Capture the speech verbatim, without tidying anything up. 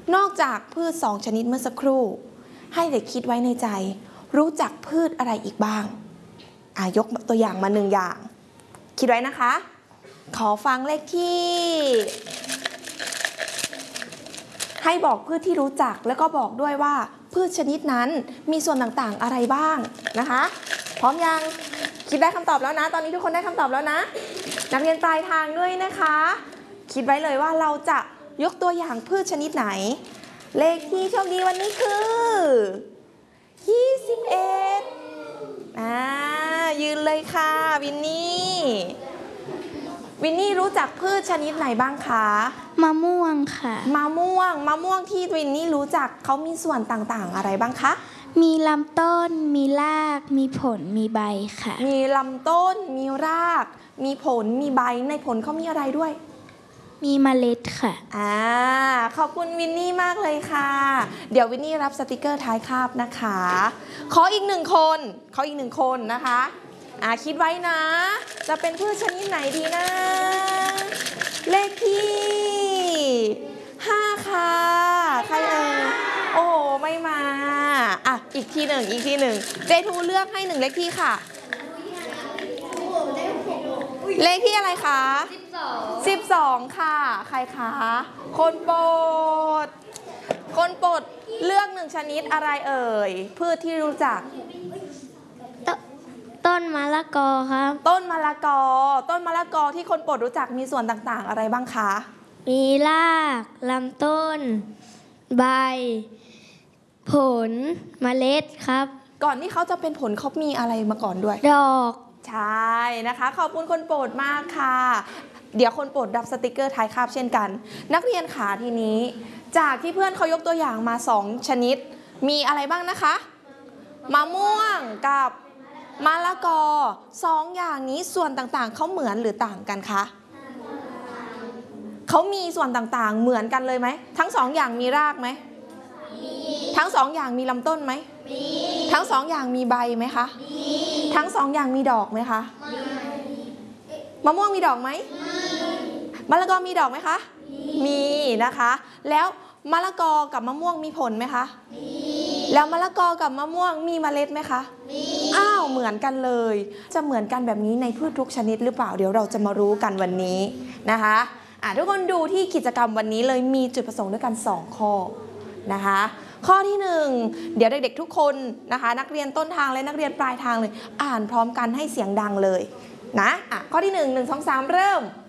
นอกจากพืชสองชนิดเมื่อสักครู่ให้เด็กคิดไว้ในใจรู้จักพืชอะไรอีกบ้างอ่ะยกตัวอย่างมาหนึ่งอย่างคิดไว้นะคะขอฟังเลขที่ให้บอกพืชที่รู้จักแล้วก็บอกด้วยว่าพืชชนิดนั้นมีส่วนต่างๆอะไรบ้างนะคะพร้อมยังคิดได้คำตอบแล้วนะตอนนี้ทุกคนได้คำตอบแล้วนะนักเรียนปลายทางด้วยนะคะคิดไว้เลยว่าเราจะยกตัวอย่างพืชชนิดไหนเลขที่โชคดีวันนี้คือยี่สิบเอ็ดอ่ายืนเลยค่ะวินนี่วินนี่รู้จักพืชชนิดไหนบ้างคะมะม่วงค่ะมะม่วงมะม่วงที่วินนี่รู้จักเขามีส่วนต่างๆอะไรบ้างคะมีลำต้นมีรากมีผลมีใบค่ะมีลำต้นมีรากมีผลมีใบในผลเขามีอะไรด้วยมีเมล็ดค่ะอ่าขอบคุณวินนี่มากเลยค่ะเดี๋ยววินนี่รับสติกเกอร์ท้ายคาบนะคะขออีกหนึ่งคนขออีกหนึ่งคนนะคะอ่าคิดไว้นะจะเป็นพืชชนิดไหนดีนะเลขที่ห้าค่ะใครเอ่ยโอ้โหไม่มาอ่ะอีกทีหนึ่งอีกทีหนึ่งเจทูเลือกให้หนึ่งเลขที่ค่ะเลขที่อะไรคะสิบสองค่ะใครคะคนโปรดคนโปรดเลือกหนึ่งชนิดอะไรเอ่ยพืชที่รู้จักต้นมะละกอครับต้นมะละกอต้นมะละกอที่คนโปรดรู้จักมีส่วนต่างๆอะไรบ้างคะมีรากลำต้นใบผลเมล็ดครับก่อนที่เขาจะเป็นผลเขามีอะไรมาก่อนด้วยดอกใช่นะคะขอบคุณคนโปรดมากค่ะเดี๋ยวคนโปรดรับสติกเกอร์ท้ายคาบเช่นกันนักเรียนขาทีนี้จากที่เพื่อนเขายกตัวอย่างมาสองชนิดมีอะไรบ้างนะคะมะม่วงกับมะละกอสองอย่างนี้ส่วนต่างๆเขาเหมือนหรือต่างกันคะเขามีส่วนต่างๆเหมือนกันเลยไหมทั้งสองอย่างมีรากไหมทั้งสองอย่างมีลำต้นไหมทั้งสองอย่างมีใบไหมคะทั้งสองอย่างมีดอกไหมคะมะม่วงมีดอกไหมมะละกอมีดอกไหมคะมีนะคะแล้วมะละกอกับมะม่วงมีผลไหมคะแล้วมะละกอกับมะม่วงมีเมล็ดไหมคะอ้าวเหมือนกันเลยจะเหมือนกันแบบนี้ในพืชทุกชนิดหรือเปล่าเดี๋ยวเราจะมารู้กันวันนี้นะคะอ่ะทุกคนดูที่กิจกรรมวันนี้เลยมีจุดประสงค์ด้วยกันสองข้อนะคะข้อที่หนึ่งเดี๋ยวเด็กๆทุกคนนะคะนักเรียนต้นทางและนักเรียนปลายทางเลยอ่านพร้อมกันให้เสียงดังเลยนะอ่ะข้อที่หนึ่งหนึ่งสองสามเริ่ม